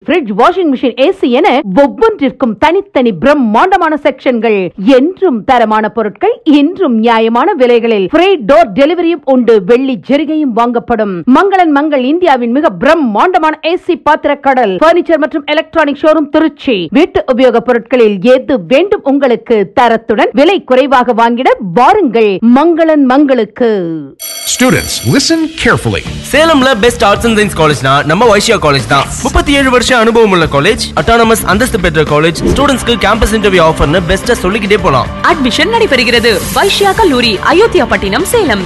Fridge, washing machine, AC என ஒவ்வொன்றிற்கும் தனித்தனி பிரம்மாண்டமான செக்ஷன்கள். என்றும் தரமான பொருட்கள், இன்றும் நியாயமான விலைகளில் ஃப்ரீ டோர் டெலிவரியும் உண்டு. வெள்ளி ஜெரிகையும் வாங்கப்படும். மங்களன் மங்கள் இந்தியாவின் மிக பிரம்மாண்டமான ஏசி பாத்திர கடல், பர்னிச்சர் மற்றும் எலக்ட்ரானிக் ஷோரூம் திருச்சி. வீட்டு உபயோக பொருட்களில் எது வேண்டும் உங்களுக்கு, தரத்துடன் விலை குறைவாக வாங்கிட வாருங்கள் மங்களன் மங்களுக்கு. Students, listen carefully. சேலம்ல best arts and science காலேஜ்னா நம்ம வைஷ்யா காலேஜ் தான். 37 வருஷம் அனுபவம் உள்ள காலேஜ், அட்டானமஸ் அந்தஸ்து பெற்ற காலேஜ், ஸ்டூடெண்ட்ஸ்க்கு கேம்பஸ் இன்டர்வியூ ஆஃபர்னு பெஸ்ட்டா சொல்லிக்கிட்டே போலாம். அட்மிஷன் நடைபெறுகிறது. வைஷ்யா கல்லூரி, அயோத்தியா பட்டினம், சேலம்.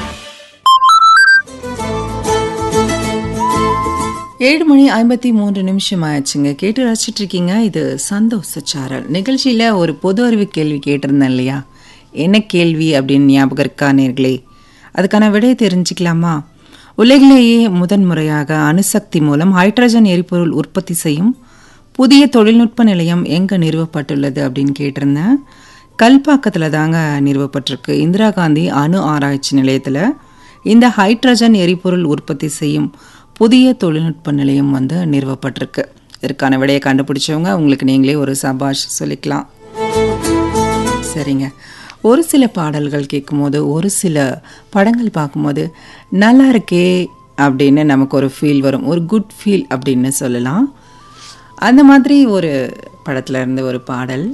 7:53 ஆயிடுச்சுங்க. கேட்டு ரசிச்சிட்டு இருக்கீங்க. இது சந்தோஷ சாரல் நிகழ்ச்சியில் ஒரு பொது அறிவு கேள்வி கேட்டிருந்தேன் இல்லையா? என்ன கேள்வி அப்படின்னு ஞாபகம் இருக்கா நேர்களே? அதுக்கான விடையை தெரிஞ்சுக்கலாமா? உலகிலேயே முதன்முறையாக அணுசக்தி மூலம் ஹைட்ரஜன் எரிபொருள் உற்பத்தி செய்யும் புதிய தொழில்நுட்ப நிலையம் எங்கே நிறுவப்பட்டுள்ளது அப்படின்னு கேட்டிருந்தேன். கல்பாக்கத்தில் தாங்க நிறுவப்பட்டிருக்கு. இந்திரா காந்தி அணு ஆராய்ச்சி நிலையத்தில் இந்த ஹைட்ரஜன் எரிபொருள் உற்பத்தி செய்யும் புதிய தொழில்நுட்ப நிலையம் நிறுவப்பட்டிருக்கு. இதற்கான விடையை கண்டுபிடிச்சவங்க உங்களுக்கு நீங்களே ஒரு சபாஷ் சொல்லிக்கலாம். சரிங்க. ஒரு சில பாடல்கள் கேட்கும்போது, ஒரு சில படங்கள் பார்க்கும்போது நல்லா இருக்கே அப்படின்னு நமக்கு ஒரு ஃபீல் வரும். ஒரு குட் ஃபீல் அப்படின்னு சொல்லலாம். அந்த மாதிரி ஒரு படத்தில் இருந்து ஒரு பாடல்,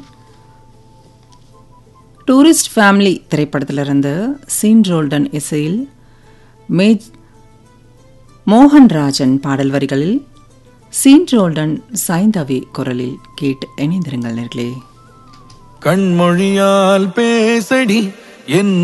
டூரிஸ்ட் ஃபேமிலி திரைப்படத்திலிருந்து சீன் ரோல்டன் இசையில் மோகன்ராஜன் பாடல் வரிகளில் சீன் ரோல்டன் சைந்தவி குரலில் கேட்டு இணைந்திருங்கள் நேர்களே. கண்மொழியால் பேசடி என்